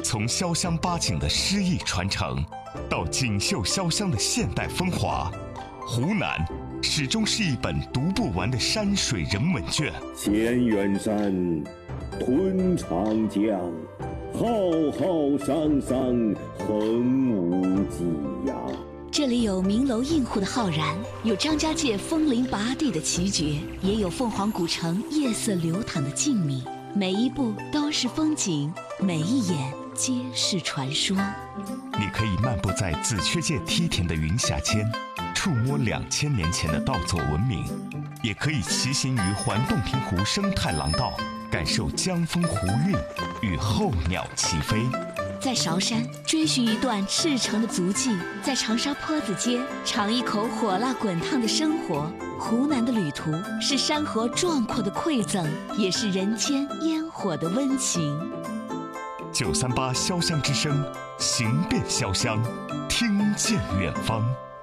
从潇湘八景的诗意传承，到锦绣潇湘的现代风华，湖南始终是一本读不完的山水人文卷。 千源山，吞长江，浩浩汤汤，横无际呀。 这里有名楼映户的浩然，有张家界风铃拔地的奇绝，也有凤凰古城夜色流淌的静谧。每一步都是风景，每一眼皆是传说。 你可以漫步在紫雀界梯田的云霞间，触摸2000年前的稻作文明；也可以骑行于环洞庭湖生态廊道，感受江风湖韵与候鸟齐飞。 在韶山追寻一段赤诚的足迹，在长沙坡子街尝一口火辣滚烫的生活。湖南的旅途是山河壮阔的馈赠，也是人间烟火的温情。 938潇湘之声，行遍潇湘，听见远方。